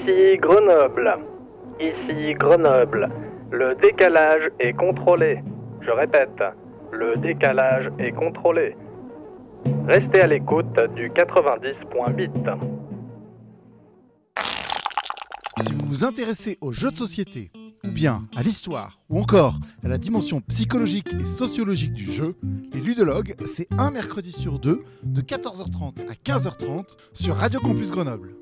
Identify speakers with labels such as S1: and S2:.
S1: Ici Grenoble. Ici Grenoble. Le décalage est contrôlé. Je répète, le décalage est contrôlé. Restez à l'écoute du 90.8.
S2: Si vous vous intéressez aux jeux de société, ou bien à l'histoire, ou encore à la dimension psychologique et sociologique du jeu, les Ludologues, c'est un mercredi sur deux, de 14h30 à 15h30 sur Radio Campus Grenoble.